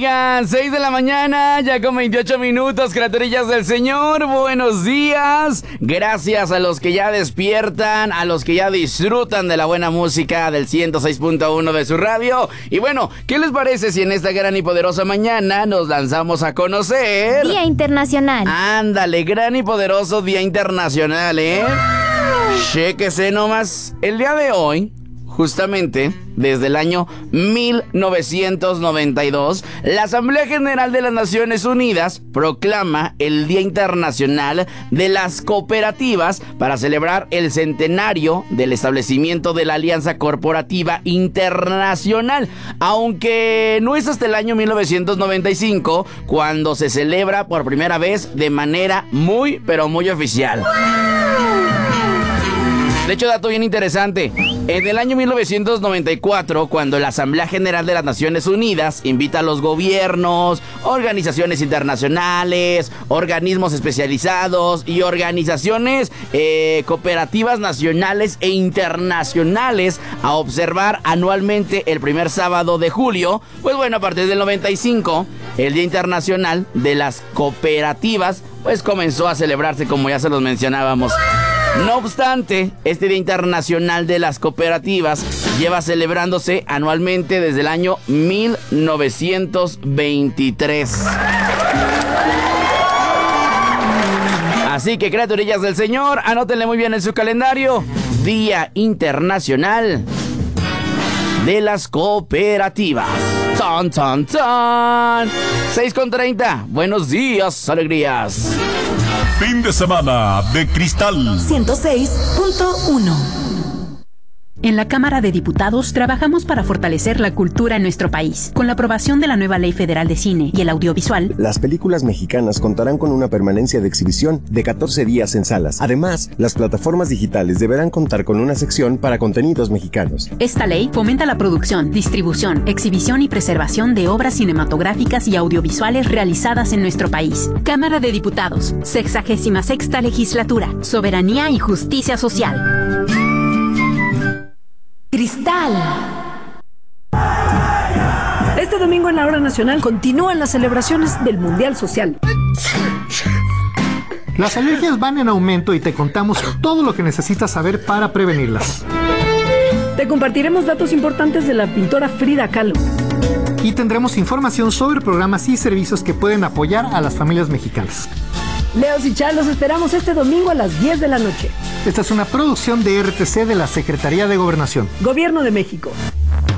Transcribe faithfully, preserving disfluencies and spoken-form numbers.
Oigan, seis de la mañana, ya con veintiocho minutos, criaturillas del Señor, buenos días. Gracias a los que ya despiertan, a los que ya disfrutan de la buena música del ciento seis punto uno de su radio. Y bueno, ¿qué les parece si en esta gran y poderosa mañana nos lanzamos a conocer Día Internacional? Ándale, gran y poderoso Día Internacional, ¿eh? Chéquese nomás, el día de hoy, justamente desde el año mil novecientos noventa y dos, la Asamblea General de las Naciones Unidas proclama el Día Internacional de las Cooperativas para celebrar el centenario del establecimiento de la Alianza Corporativa Internacional, aunque no es hasta el año mil novecientos noventa y cinco cuando se celebra por primera vez de manera muy, pero muy oficial. De hecho, dato bien interesante, en el año mil novecientos noventa y cuatro, cuando la Asamblea General de las Naciones Unidas invita a los gobiernos, organizaciones internacionales, organismos especializados y organizaciones eh, cooperativas nacionales e internacionales a observar anualmente el primer sábado de julio, pues bueno, a partir del noventa y cinco, el Día Internacional de las Cooperativas, pues comenzó a celebrarse, como ya se los mencionábamos. No obstante, este Día Internacional de las Cooperativas lleva celebrándose anualmente desde el año mil novecientos veintitrés. Así que, criaturillas del Señor, anótenle muy bien en su calendario: Día Internacional de las Cooperativas. ¡Tan, tan, tan! seis con treinta. Buenos días, alegrías. Fin de semana de Cristal ciento seis punto uno. En la Cámara de Diputados trabajamos para fortalecer la cultura en nuestro país. Con la aprobación de la nueva Ley Federal de Cine y el Audiovisual, las películas mexicanas contarán con una permanencia de exhibición de catorce días en salas. Además, las plataformas digitales deberán contar con una sección para contenidos mexicanos. Esta ley fomenta la producción, distribución, exhibición y preservación de obras cinematográficas y audiovisuales realizadas en nuestro país. Cámara de Diputados, sexagésima sexta legislatura, soberanía y justicia social. Cristal. Este domingo en la Hora Nacional continúan las celebraciones del Mundial Social. Las alergias van en aumento y te contamos todo lo que necesitas saber para prevenirlas. Te compartiremos datos importantes de la pintora Frida Kahlo. Y tendremos información sobre programas y servicios que pueden apoyar a las familias mexicanas. Leos y Char, los esperamos este domingo a las diez de la noche. Esta es una producción de R T C de la Secretaría de Gobernación. Gobierno de México.